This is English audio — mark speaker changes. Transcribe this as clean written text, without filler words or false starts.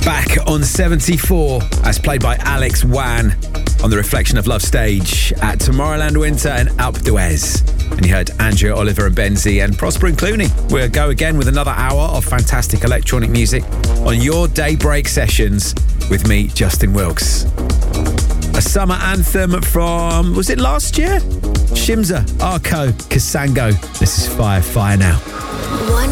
Speaker 1: Back on 74, as played by Alex Wan on the Reflection of Love stage at Tomorrowland Winter and Alpe d'Huez. And you heard Andrea, Oliver and Benzie and Prosper and Clooney. We'll go again with another hour of fantastic electronic music on your Daybreak Sessions with me, Justin Wilkes. A summer anthem from, was it last year? Shimza, Arco, Kasango. This is Fire Now.